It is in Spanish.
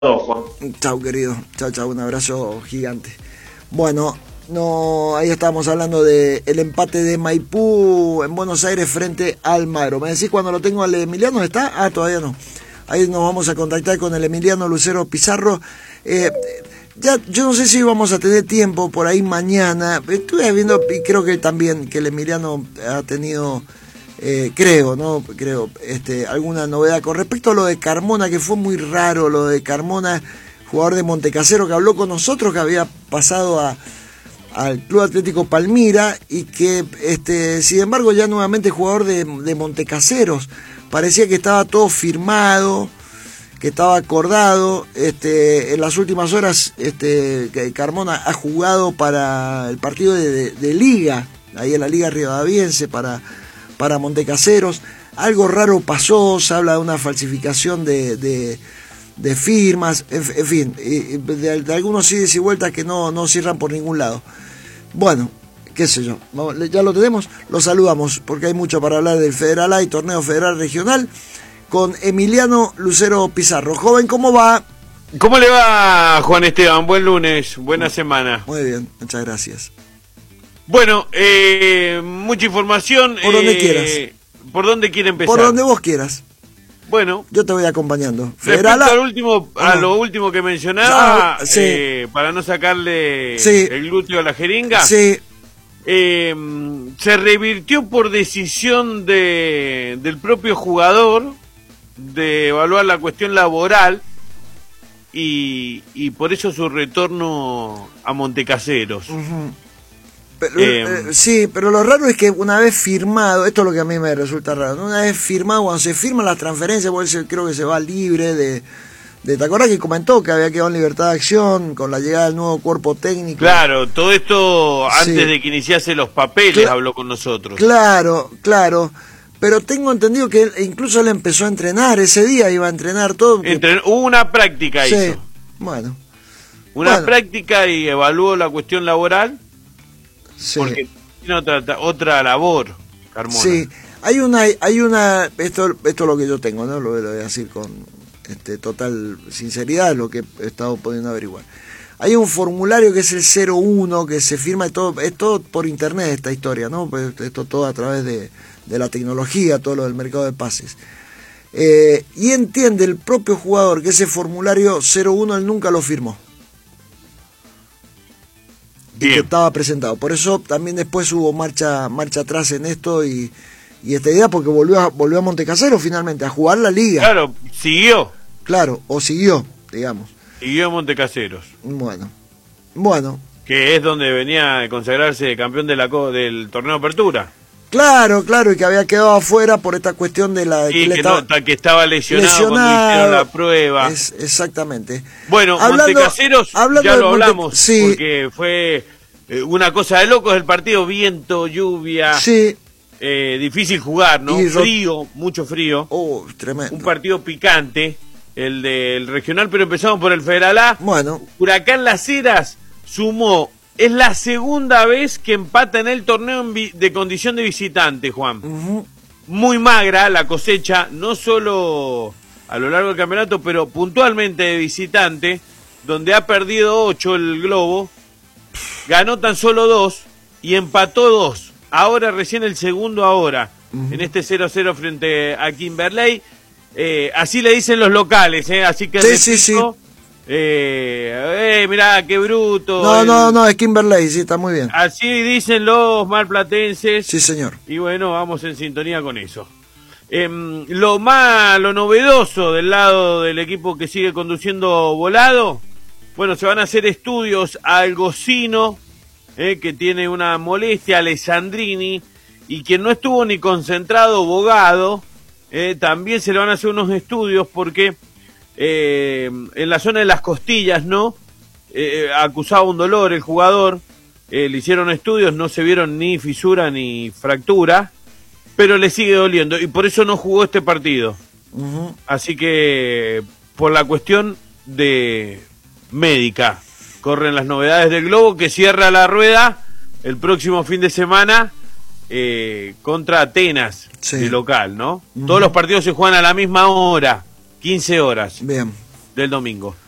Juan. Chau, querido. Chau, un abrazo gigante. Bueno, no, ahí estábamos hablando de el empate de Maipú en Buenos Aires frente al Almagro. ¿Me decís cuando lo tengo al Emiliano? ¿Está? Ah, todavía no. Ahí nos vamos a contactar con el Emiliano Lucero Pizarro. Ya, yo no sé si vamos a tener tiempo por ahí mañana. Estuve viendo, y creo que también, que el Emiliano ha tenido... creo alguna novedad con respecto a lo de Carmona, que fue muy raro lo de Carmona, jugador de Montecasero, que habló con nosotros, que había pasado al Club Atlético Palmira y que sin embargo ya nuevamente jugador de Montecaseros. Parecía que estaba todo firmado, que estaba acordado. En las últimas horas que Carmona ha jugado para el partido de Liga, ahí en la Liga Rivadaviense, para Montecaseros. Algo raro pasó, se habla de una falsificación de firmas, en fin, de algunos ides y vueltas que no cierran por ningún lado. Bueno, qué sé yo, ya lo tenemos, lo saludamos porque hay mucho para hablar del Federal A y Torneo Federal Regional con Emiliano Lucero Pizarro. Joven, ¿cómo va? ¿Cómo le va, Juan Esteban? Buen lunes, buena semana. Muy bien, muchas gracias. Bueno, mucha información. Por donde quieras. ¿Por dónde quiere empezar? Por donde vos quieras. Bueno. Yo te voy acompañando. Respecto lo último que mencionaba, sí. Para no sacarle sí. el glúteo a la jeringa, sí. Se revirtió por decisión del propio jugador de evaluar la cuestión laboral y por eso su retorno a Montecaseros. Uh-huh. Pero, sí, pero lo raro es que una vez firmado, esto es lo que a mí me resulta raro, ¿no? Una vez firmado, cuando se firman las transferencias, porque creo que se va libre de ¿te acuerdas que comentó que había quedado en libertad de acción con la llegada del nuevo cuerpo técnico? Claro, todo esto antes sí. de que iniciase los papeles habló con nosotros. Claro, pero tengo entendido que incluso él empezó a entrenar, ese día iba a entrenar todo. Hubo una práctica sí. hizo. Bueno. Una práctica y evaluó la cuestión laboral. Sí. Porque tiene otra labor, Carmona. Sí, hay una esto es lo que yo tengo, ¿no? Lo voy a decir con total sinceridad, lo que he estado pudiendo averiguar. Hay un formulario que es el 01 que se firma, es todo por internet esta historia, ¿no? Pues esto todo a través de la tecnología, todo lo del mercado de pases. Y entiende el propio jugador que ese formulario 01 él nunca lo firmó. Y que estaba presentado. Por eso también después hubo marcha atrás en esto y esta idea, porque volvió a Montecasero finalmente a jugar la liga. Claro, siguió. Claro, o siguió, digamos. Siguió en Montecaseros. Bueno. Que es donde venía a consagrarse campeón del torneo de apertura. Claro, y que había quedado afuera por esta cuestión de la... Y que estaba lesionado cuando hicieron la prueba. Exactamente. Bueno, Montecaseros ya lo hablamos, sí. Porque fue una cosa de locos el partido, viento, lluvia, sí. Difícil jugar, ¿no? Frío, mucho frío. Oh, tremendo. Un partido picante, el del regional, pero empezamos por el Federal A. Bueno. Huracán Las Heras sumó... Es la segunda vez que empata en el torneo de condición de visitante, Juan. Uh-huh. Muy magra la cosecha, no solo a lo largo del campeonato, pero puntualmente de visitante, donde ha perdido 8 el Globo, ganó tan solo 2 y empató 2. Ahora recién el segundo uh-huh. En este 0-0 frente a Kimberley. Así le dicen los locales, así que... Sí. Mirá, qué bruto. No, es Kimberley, sí, está muy bien. Así dicen los marplatenses. Sí, señor. Y bueno, vamos en sintonía con eso. Lo novedoso del lado del equipo que sigue conduciendo Volado, bueno, se van a hacer estudios a Algocino, que tiene una molestia, Alessandrini, y quien no estuvo ni concentrado, Bogado, también se le van a hacer unos estudios porque... en la zona de las costillas, ¿no? Acusaba un dolor el jugador, le hicieron estudios, no se vieron ni fisura ni fractura, pero le sigue doliendo y por eso no jugó este partido. Uh-huh. Así que por la cuestión de médica corren las novedades del Globo, que cierra la rueda el próximo fin de semana contra Atenas, sí. De local, ¿no? Uh-huh. Todos los partidos se juegan a la misma hora, 15 horas. Bien. Del domingo.